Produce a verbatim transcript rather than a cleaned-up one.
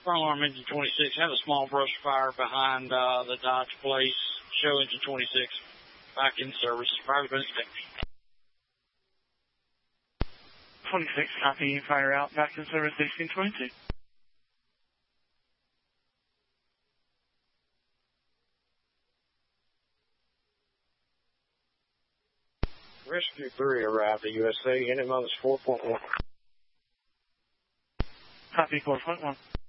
Front alarm engine twenty-six, have a small brush fire behind uh, the Dodge Place. Show engine twenty-six, back in service. Fire's been extinguished. twenty-six, copy, fire out, back in service, eighteen twenty-two. Rescue three arrived at U S A, N M O is four point one. Copy, four point one.